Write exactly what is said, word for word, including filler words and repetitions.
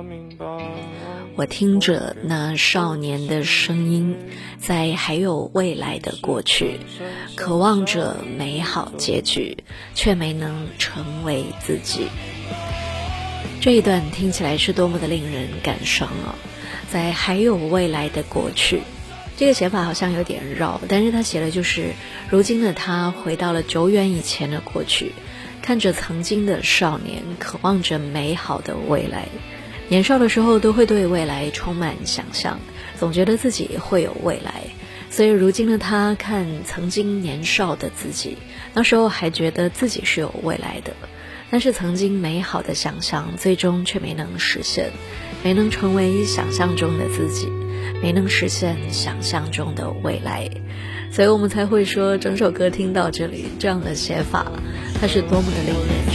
我听着那少年的声音，在还有未来的过去，渴望着美好结局，却没能成为自己。这一段听起来是多么的令人感伤啊！在还有未来的过去，这个写法好像有点绕，但是他写的就是如今的他回到了久远以前的过去，看着曾经的少年，渴望着美好的未来。年少的时候都会对未来充满想象，总觉得自己会有未来，所以如今的他看曾经年少的自己，那时候还觉得自己是有未来的，但是曾经美好的想象最终却没能实现，没能成为想象中的自己，没能实现想象中的未来。所以我们才会说整首歌听到这里，这样的写法它是多么的令人